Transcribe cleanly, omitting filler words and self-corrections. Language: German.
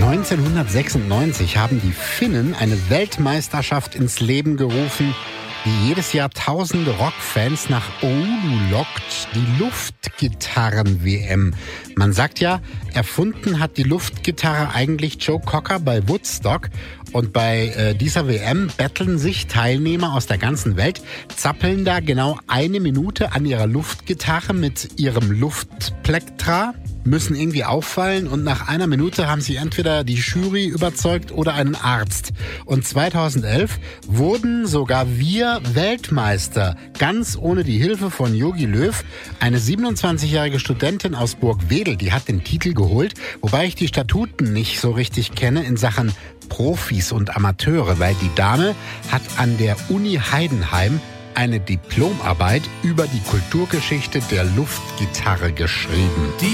1996 haben die Finnen eine Weltmeisterschaft ins Leben gerufen, die jedes Jahr tausende Rockfans nach Oulu lockt, die Luftgitarren-WM. Man sagt ja, erfunden hat die Luftgitarre eigentlich Joe Cocker bei Woodstock. Und bei dieser WM betteln sich Teilnehmer aus der ganzen Welt, zappeln da genau 1 Minute an ihrer Luftgitarre mit ihrem Luftplektra, müssen irgendwie auffallen und nach 1 Minute haben sie entweder die Jury überzeugt oder einen Arzt. Und 2011 wurden sogar wir Weltmeister, ganz ohne die Hilfe von Jogi Löw. Eine 27-jährige Studentin aus Burgwedel, die hat den Titel geholt, wobei ich die Statuten nicht so richtig kenne in Sachen Profis und Amateure, weil die Dame hat an der Uni Heidenheim eine Diplomarbeit über die Kulturgeschichte der Luftgitarre geschrieben.